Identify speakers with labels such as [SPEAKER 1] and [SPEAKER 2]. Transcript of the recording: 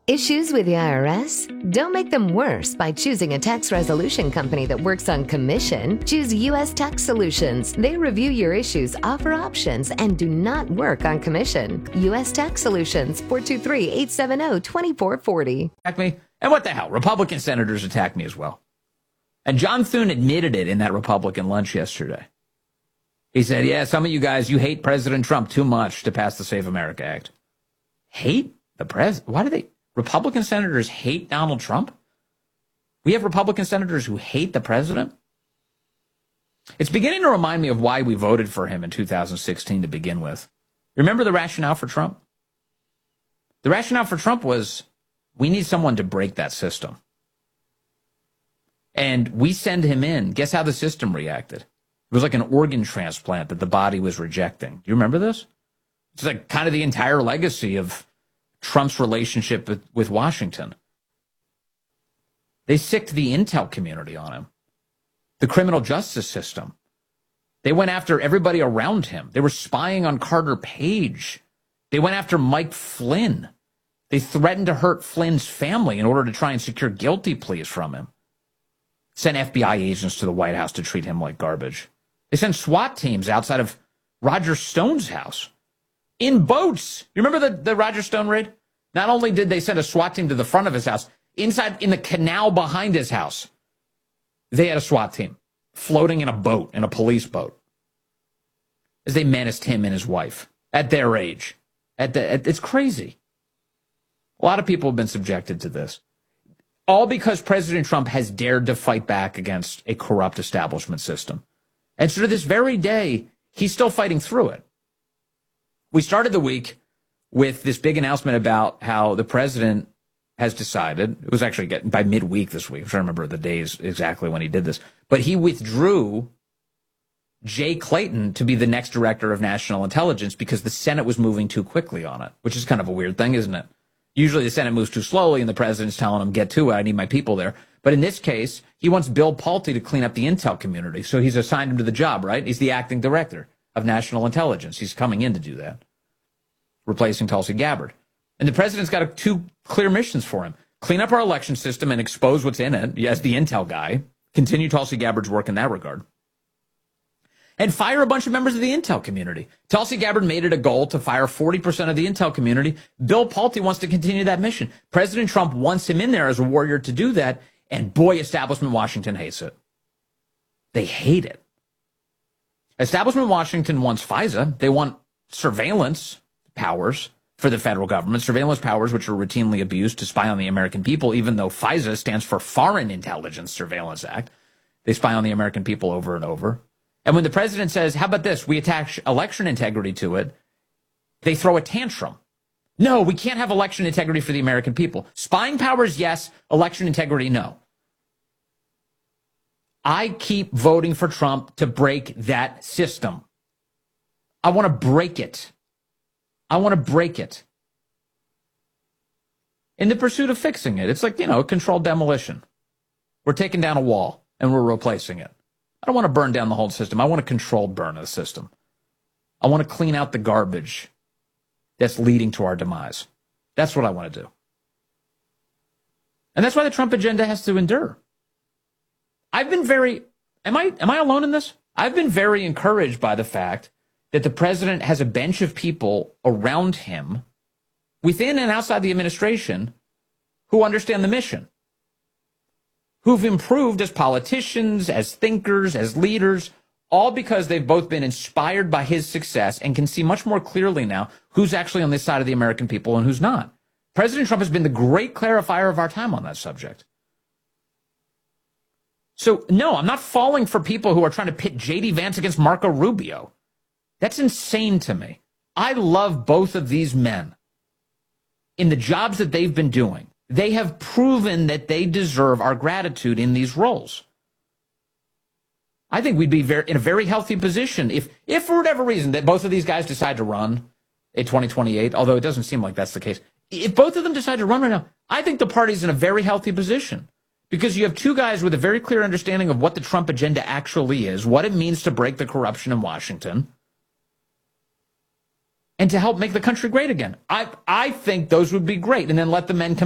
[SPEAKER 1] Issues with the IRS? Don't make them worse by choosing a tax resolution company that works on commission. Choose U.S. Tax Solutions. They review your issues, offer options, and do not work on commission. U.S. Tax Solutions, 423-870-2440.
[SPEAKER 2] Attack me? And what the hell? Republican senators attack me as well. And John Thune admitted it in that Republican lunch yesterday. He said, yeah, some of you guys, you hate President Trump too much to pass the Save America Act. Hate the president? Why do they? Republican senators hate Donald Trump? We have Republican senators who hate the president? It's beginning to remind me of why we voted for him in 2016 to begin with. Remember the rationale for Trump? The rationale for Trump was, we need someone to break that system. And we send him in. Guess how the system reacted? It was like an organ transplant that the body was rejecting. Do you remember this? It's like kind of the entire legacy of Trump's relationship with Washington. They sicked the intel community on him, the criminal justice system. They went after everybody around him. They were spying on Carter Page. They went after Mike Flynn. They threatened to hurt Flynn's family in order to try and secure guilty pleas from him. Sent FBI agents to the White House to treat him like garbage. They sent SWAT teams outside of Roger Stone's house in boats. You remember the Roger Stone raid? Not only did they send a SWAT team to the front of his house, inside in the canal behind his house, they had a SWAT team floating in a boat, in a police boat, as they menaced him and his wife at their age. It's crazy. A lot of people have been subjected to this. All because President Trump has dared to fight back against a corrupt establishment system. And so to this very day, he's still fighting through it. We started the week with this big announcement about how the president has decided, it was actually by midweek this week, I'm trying to remember the days exactly when he did this, but he withdrew Jay Clayton to be the next director of national intelligence because the Senate was moving too quickly on it, which is kind of a weird thing, isn't it? Usually the Senate moves too slowly and the president's telling him, get to it, I need my people there. But in this case, he wants Bill Pulte to clean up the intel community. So he's assigned him to the job, right? He's the acting director of national intelligence. He's coming in to do that, replacing Tulsi Gabbard. And the president's got two clear missions for him. Clean up our election system and expose what's in it as the intel guy. Continue Tulsi Gabbard's work in that regard. And fire a bunch of members of the intel community. Tulsi Gabbard made it a goal to fire 40% of the intel community. Bill Pulte wants to continue that mission. President Trump wants him in there as a warrior to do that. And boy, establishment Washington hates it. They hate it. Establishment Washington wants FISA. They want surveillance powers for the federal government, surveillance powers which are routinely abused to spy on the American people, even though FISA stands for Foreign Intelligence Surveillance Act. They spy on the American people over and over. And when the president says, how about this? We attach election integrity to it. They throw a tantrum. No, we can't have election integrity for the American people. Spying powers, yes. Election integrity, no. I keep voting for Trump to break that system. I want to break it. I want to break it. In the pursuit of fixing it, it's like, controlled demolition. We're taking down a wall and we're replacing it. I don't want to burn down the whole system. I want a controlled burn of the system. I want to clean out the garbage that's leading to our demise. That's what I want to do. And that's why the Trump agenda has to endure. I've been am I alone in this? I've been very encouraged by the fact that the president has a bench of people around him within and outside the administration who understand the mission, who've improved as politicians, as thinkers, as leaders, all because they've both been inspired by his success and can see much more clearly now who's actually on this side of the American people and who's not. President Trump has been the great clarifier of our time on that subject. So, no, I'm not falling for people who are trying to pit J.D. Vance against Marco Rubio. That's insane to me. I love both of these men in the jobs that they've been doing. They have proven that they deserve our gratitude in these roles. I think we'd be in a very healthy position if for whatever reason that both of these guys decide to run in 2028, although it doesn't seem like that's the case. If both of them decide to run right now, I think the party's in a very healthy position because you have two guys with a very clear understanding of what the Trump agenda actually is, what it means to break the corruption in Washington, and to help make the country great again. I think those would be great, and then let the men come